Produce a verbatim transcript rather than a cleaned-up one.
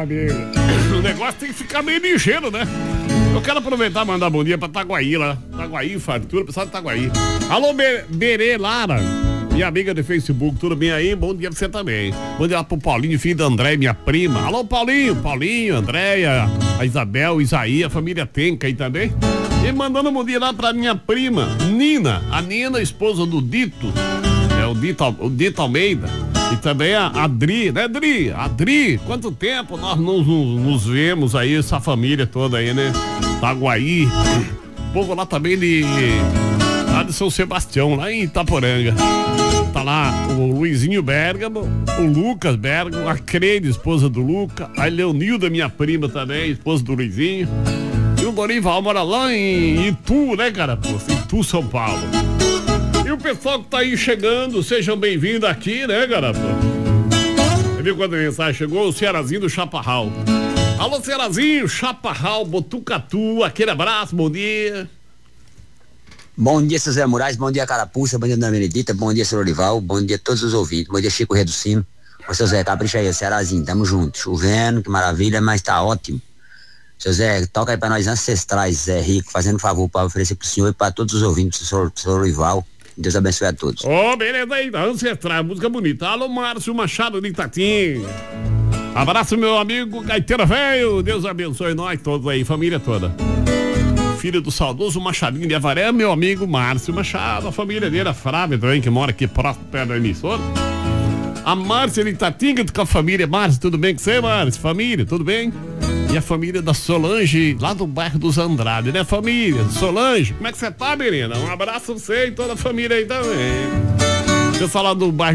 amigo. O negócio tem que ficar meio ligeiro, né? Eu quero aproveitar e mandar bom dia pra Taguaí lá. Taguaí, fartura, pessoal de Taguaí. Alô, Be- Berê Lara, minha amiga do Facebook, tudo bem aí? Bom dia pra você também. Bom dia lá pro Paulinho, filho da André, minha prima. Alô, Paulinho, Paulinho, Andréia, a Isabel, Isaí, a família Tenca aí também. E mandando um bom dia lá pra minha prima, Nina, a Nina, esposa do Dito. É o Dito, o Dito Almeida. E também a Adri, né, Adri? Adri, quanto tempo nós nos, nos vemos aí, essa família toda aí, né? Taguaí. O povo lá também de, lá de São Sebastião, lá em Itaporanga. Tá lá o Luizinho Bergamo, o Lucas Bergamo, a Creide, esposa do Luca, a Leonilda, minha prima também, esposa do Luizinho. E o Dorival mora lá em Itu, né, cara? Pô, Itu, São Paulo. E o pessoal que tá aí chegando, sejam bem-vindos aqui, né, garapa? Você viu quando a mensagem chegou? O Cearazinho do Chaparral. Alô, Cearazinho, Chaparral, Botucatu, aquele abraço, bom dia. Bom dia, seu Zé Moraes, bom dia, Carapuça, bom dia, Dona Benedita, bom dia, seu Orival, bom dia a todos os ouvintes, bom dia, Chico Rei do Sino. Ô, seu Zé, capricha aí, Cearazinho, tamo junto, chovendo, que maravilha, mas tá ótimo. Seu Zé, toca aí pra nós Ancestrais, Zé Rico, fazendo um favor pra oferecer pro senhor e pra todos os ouvintes, seu, seu Orival. Deus abençoe a todos. Ô, oh, beleza aí, Ancestrais, música bonita. Alô, Márcio Machado de Itatinga. Abraço, meu amigo Gaiteiro Velho, Deus abençoe nós todos aí, família toda. Filho do saudoso Machadinho de Avaré, meu amigo Márcio Machado, a família dele, a Frávia também, que mora aqui próximo, perto da emissora. A Márcia de Itatinga, com a família. Márcia, tudo bem com você, Márcia? Família, tudo bem? E a família da Solange, lá do bairro dos Andrade, né, família? Solange, como é que você tá, menina? Um abraço pra você e toda a família aí também. Pessoal lá do bairro